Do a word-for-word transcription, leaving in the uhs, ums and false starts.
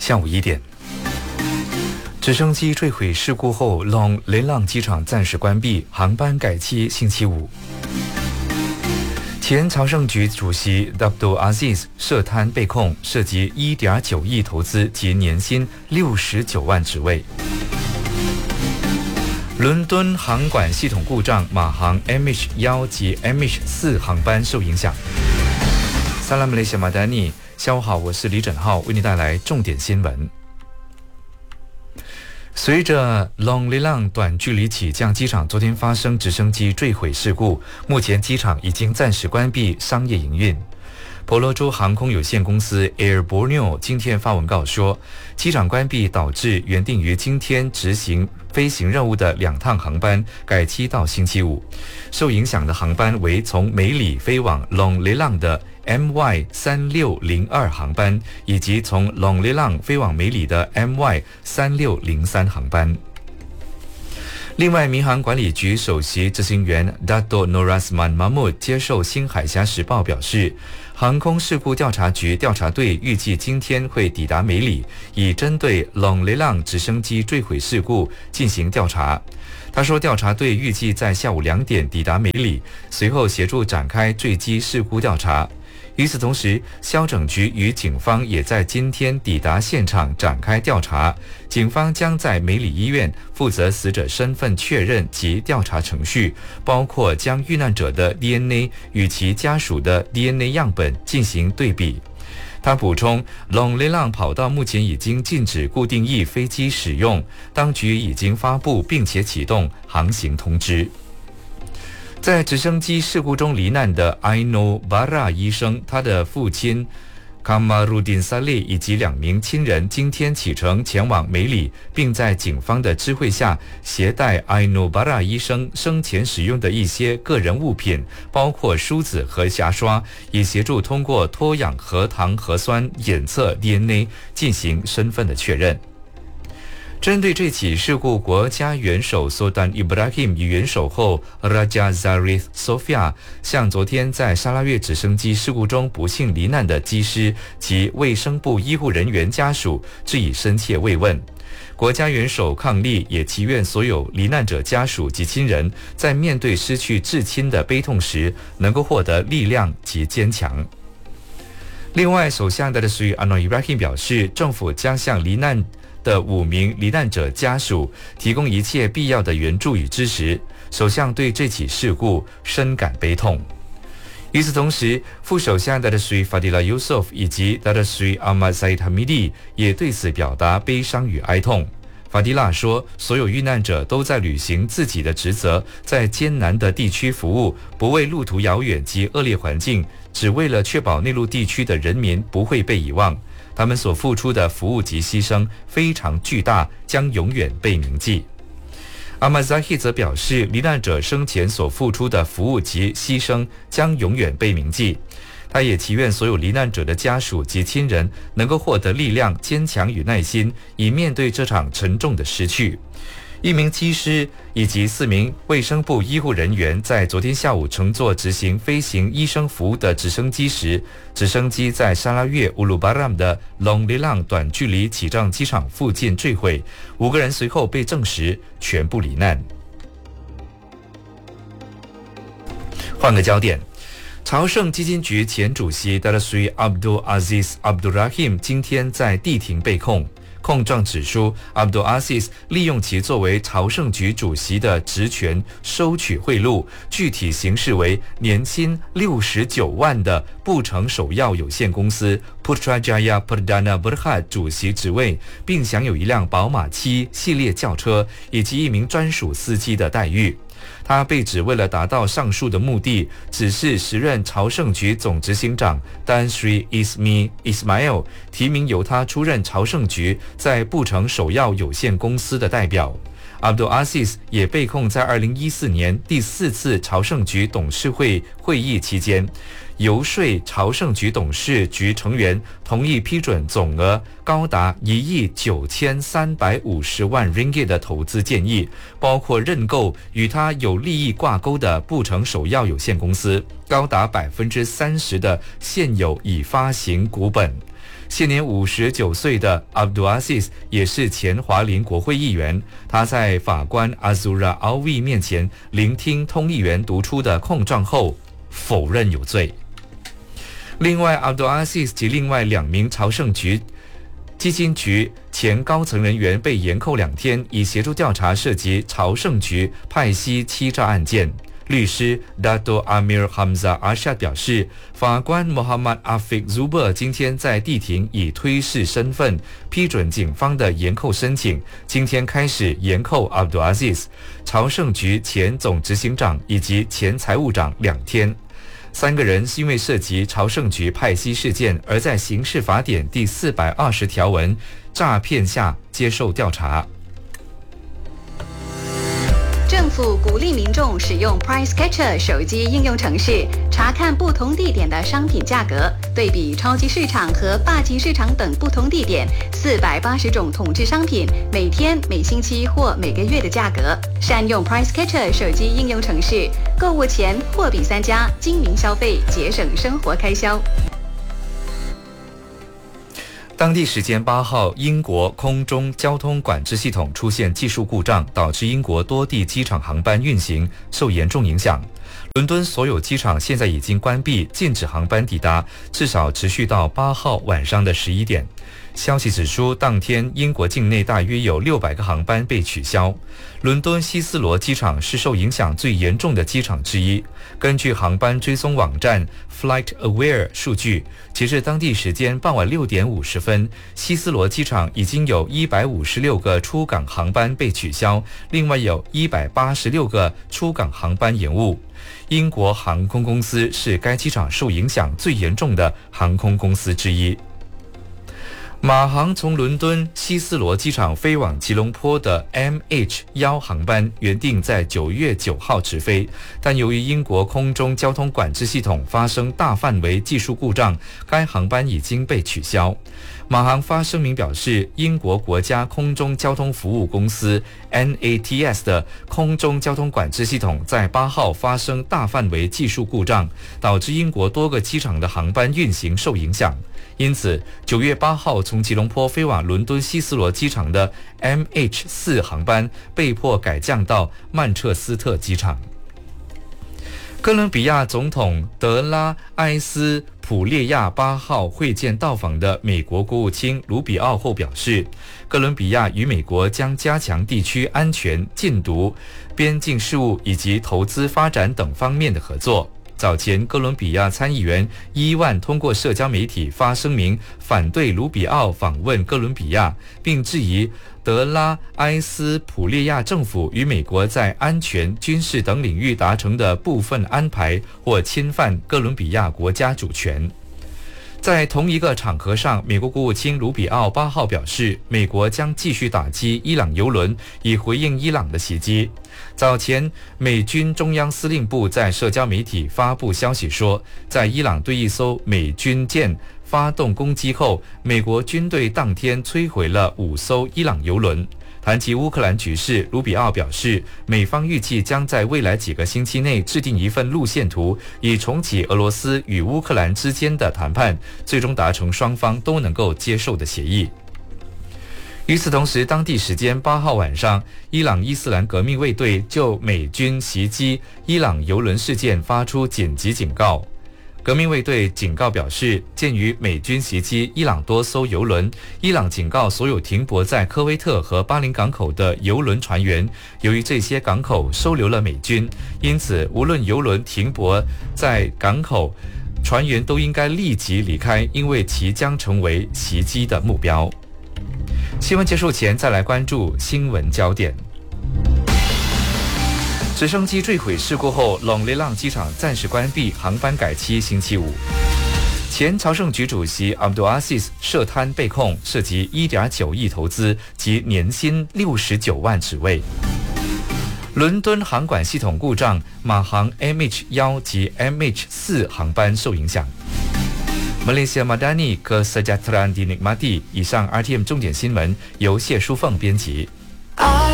下午一点，直升机坠毁事故后 ，Long Lelang 机场暂时关闭，航班改期星期五。前朝圣局主席 Abdul Aziz 涉贪被控，涉及 一点九亿投资及年薪六十九万职位。伦敦航管系统故障，马航 M H 一 及 M H 四航班受影响。萨拉姆雷西马丹尼，下午好，我是李枕浩，为您带来重点新闻。随着 Long Lelang 短距离起降机场昨天发生直升机坠毁事故，目前机场已经暂时关闭商业营运。婆罗洲航空有限公司 Air Borneo 今天发文告说，机场关闭导致原定于今天执行飞行任务的两趟航班改期到星期五。受影响的航班为从梅里飞往 Long Lelang 的 M Y 三六零二 航班，以及从 Long Lelang 飞往梅里的 M Y 三六零三 航班。另外，民航管理局首席执行员 Dato Norasman Mahmud 接受新海峡时报表示，航空事故调查局调查队预计今天会抵达梅里，以针对 Long Lelang 直升机坠毁事故进行调查。他说，调查队预计在下午两点抵达梅里，随后协助展开坠机事故调查。与此同时，消整局与警方也在今天抵达现场展开调查。警方将在梅里医院负责死者身份确认及调查程序，包括将遇难者的 D N A 与其家属的 D N A 样本进行对比。他补充 ，Long Lelang 跑道目前已经禁止固定翼飞机使用，当局已经发布并且启动航行通知。在直升机事故中罹难的 Aino Bara 医生，他的父亲 Kamarudin Saleh 以及两名亲人今天启程前往梅里，并在警方的知会下携带 Aino Bara 医生生前使用的一些个人物品，包括梳子和牙刷，以协助通过脱氧核糖核酸检测 D N A 进行身份的确认。针对这起事故，国家元首 Sultan Ibrahim 与元首后 Raja Zarif Sofia 向昨天在沙拉越直升机事故中不幸罹难的机师及卫生部医护人员家属致以深切慰问。国家元首伉俪也祈愿所有罹难者家属及亲人在面对失去至亲的悲痛时，能够获得力量及坚强。另外，首相的Sri Anwar Ibrahim 表示，政府将向罹难的五名罹难者家属提供一切必要的援助与支持。首相对这起事故深感悲痛。与此同时，副首相的Sri Fadila Yusof 以及的Sri Ahmad Zahid Hamidi 也对此表达悲伤与哀痛。法迪拉说，所有遇难者都在履行自己的职责，在艰难的地区服务，不为路途遥远及恶劣环境，只为了确保内陆地区的人民不会被遗忘。他们所付出的服务及牺牲非常巨大，将永远被铭记。阿马扎希则表示，罹难者生前所付出的服务及牺牲将永远被铭记。他也祈愿所有罹难者的家属及亲人能够获得力量、坚强与耐心，以面对这场沉重的失去。一名机师以及四名卫生部医护人员在昨天下午乘坐执行飞行医生服务的直升机时，直升机在沙拉越乌鲁巴拉姆的 Long Lelang 短距离起降机场附近坠毁，五个人随后被证实全部罹难。换个焦点，朝圣基金局前主席 Datuk Seri Abdul Aziz Abdul Rahim 今天在地庭被控。控状指出 ，Abdul Aziz 利用其作为朝圣局主席的职权收取贿赂，具体形式为年薪六十九万的布城首药有限公司 Putrajaya Perdana Berhad 主席职位，并享有一辆宝马七系列轿车以及一名专属司机的待遇。他被指为了达到上述的目的，指示时任朝圣局总执行长 Tan Sri Ismi Ismail 提名由他出任朝圣局在布城首药有限公司的代表。Abdul Aziz 也被控在二零一四年第四次朝圣局董事会会议期间，游说朝圣局董事局成员同意批准总额高达一亿九千三百五十万 ringgit 的投资建议，包括认购与他有利益挂钩的布城首药有限公司高达百分之三十的现有已发行股本。 现年五十九岁的 Abdul Aziz 也是前华联国会议员，他在法官 Azura Alwi 面前聆听通议员读出的控状后否认有罪。另外 Abdul Aziz 及另外两名朝圣局基金局前高层人员被延扣两天，以协助调查涉及朝圣局派息欺诈案件。律师 Dato Amir Hamzah Arshad 表示，法官 Muhammad Afiq Zuber 今天在地庭以推事身份批准警方的延扣申请，今天开始延扣 Abdul Aziz、朝圣局前总执行长以及前财务长两天。三个人是因为涉及朝圣局派息事件，而在刑事法典第四百二十条文诈骗下接受调查。 政府鼓励民众使用 Price Catcher 手机应用程式，查看不同地点的商品价格，对比超级市场和霸级市场等不同地点四百八十种统制商品每天、每星期或每个月的价格。善用 Price Catcher 手机应用程式，购物前货比三家，精明消费，节省生活开销。 当地时间八号，英国空中交通管制系统出现技术故障，导致英国多地机场航班运行受严重影响。伦敦所有机场现在已经关闭，禁止航班抵达，至少持续到八号晚上的十一点。消息指出，当天英国境内大约有六百个航班被取消。伦敦希斯罗机场是受影响最严重的机场之一。根据航班追踪网站 FlightAware 数据，截至当地时间傍晚六点五十分，希斯罗机场已经有一百五十六个出港航班被取消，另外有一百八十六个出港航班延误。英国航空公司是该机场受影响最严重的航空公司之一。马航从伦敦希斯罗机场飞往吉隆坡的 M H 一 航班原定在九月九号直飞，但由于英国空中交通管制系统发生大范围技术故障，该航班已经被取消。马航发声明表示，英国国家空中交通服务公司 N A T S 的空中交通管制系统在八号发生大范围技术故障，导致英国多个机场的航班运行受影响。因此，九月八号从吉隆坡飞往伦敦希斯罗机场的 M H 四 航班被迫改降到曼彻斯特机场。哥伦比亚总统德拉埃斯普列亚八号会见到访的美国国务卿卢比奥后表示，哥伦比亚与美国将加强地区安全、禁毒、边境事务以及投资发展等方面的合作。早前，哥伦比亚参议员伊万通过社交媒体发声明，反对卢比奥访问哥伦比亚，并质疑德拉埃斯普列亚政府与美国在安全、军事等领域达成的部分安排或侵犯哥伦比亚国家主权。在同一个场合上，美国国务卿卢比奥八号表示，美国将继续打击伊朗油轮，以回应伊朗的袭击。早前，美军中央司令部在社交媒体发布消息说，在伊朗对一艘美军舰发动攻击后，美国军队当天摧毁了五艘伊朗油轮。谈及乌克兰局势，卢比奥表示，美方预计将在未来几个星期内制定一份路线图，以重启俄罗斯与乌克兰之间的谈判，最终达成双方都能够接受的协议。与此同时，当地时间八号晚上，伊朗伊斯兰革命卫队就美军袭击伊朗油轮事件发出紧急警告。革命卫队警告表示，鉴于美军袭击伊朗多艘油轮，伊朗警告所有停泊在科威特和巴林港口的油轮船员，由于这些港口收留了美军，因此无论油轮停泊在港口，船员都应该立即离开，因为其将成为袭击的目标。新闻结束前，再来关注新闻焦点。直升机坠毁事故后，隆雷浪机场暂时关闭，航班改期星期五。前朝圣局主席 Abdul Aziz 涉贪被控，涉及 一点九亿投资及年薪六十九万职位。伦敦航管系统故障，马航 M H 一 及 M H 四 航班受影响。Malaysia Madani Kesejahteraan Dinikmati。以上 R T M 重点新闻由谢淑凤编辑。